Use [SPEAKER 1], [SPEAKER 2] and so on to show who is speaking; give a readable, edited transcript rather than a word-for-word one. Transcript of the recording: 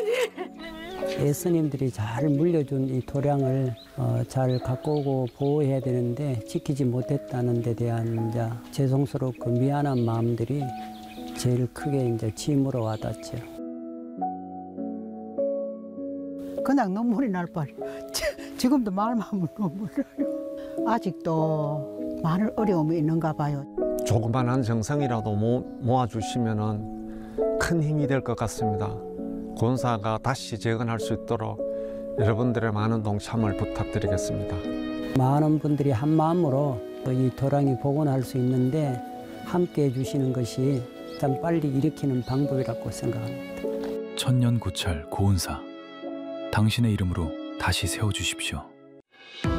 [SPEAKER 1] 예수님들이 잘 물려준 이 도량을 잘 갖고 오고 보호해야 되는데 지키지 못했다는 데 대한 이제 죄송스럽고 미안한 마음들이 제일 크게 이제 짐으로 와닿죠.
[SPEAKER 2] 그냥 눈물이 날 뻔. 지금도 말만 하면 눈물 나요. 아직도 많은 어려움이 있는가 봐요.
[SPEAKER 3] 조그만한 정성이라도 모아주시면 큰 힘이 될 것 같습니다. 권사가 다시 재건할 수 있도록 여러분들의 많은 동참을 부탁드리겠습니다.
[SPEAKER 1] 많은 분들이 한 마음으로 이 도량이 복원할 수 있는데 함께 해주시는 것이 참 빨리 일으키는 방법이라고 생각합니다.
[SPEAKER 4] 천년고찰 고은사, 당신의 이름으로 다시 세워주십시오.